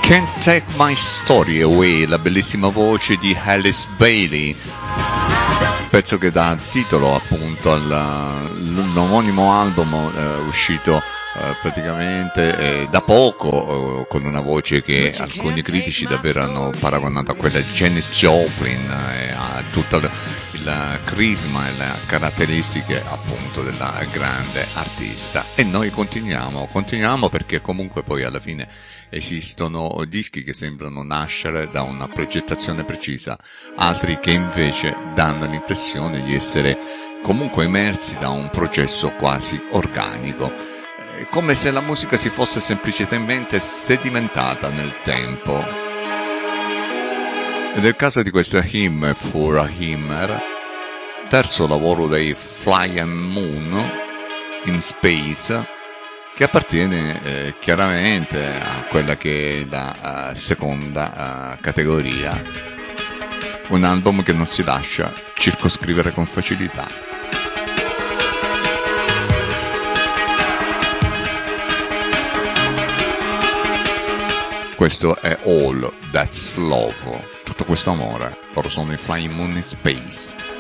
Can't Take My Story Away, la bellissima voce di Alice Bailey, pezzo che dà titolo appunto all'omonimo album uscito praticamente da poco, con una voce che alcuni critici davvero hanno paragonato a quella di Janis Joplin, a tutto il crisma e le caratteristiche appunto della grande artista. E noi continuiamo perché comunque poi alla fine esistono dischi che sembrano nascere da una progettazione precisa, altri che invece danno l'impressione di essere comunque emersi da un processo quasi organico, come se la musica si fosse semplicemente sedimentata nel tempo. Ed è il caso di questa Hymn for a Hymner, terzo lavoro dei Flying Moon in Space, che appartiene chiaramente a quella che è la seconda categoria, un album che non si lascia circoscrivere con facilità. Questo è All That's Love, tutto questo amore. Loro sono i Flying Moon in Space.